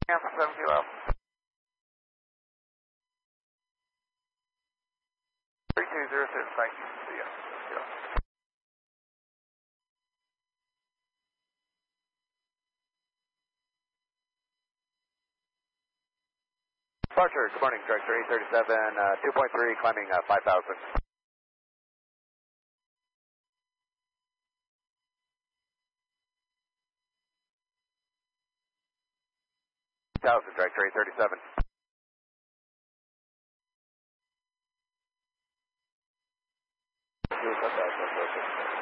Cancel 7 kilo. 3206, thank you. See ya. Yeah. Departure, good morning, Director 837, 2.3, climbing 5,000. 1,000, Director 837.